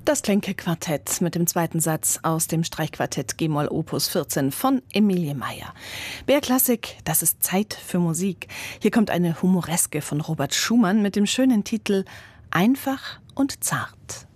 Das Klenke-Quartett mit dem zweiten Satz aus dem Streichquartett G-Moll Opus 14 von Emilie Meyer. BR Klassik, das ist Zeit für Musik. Hier kommt eine Humoreske von Robert Schumann mit dem schönen Titel Einfach und zart.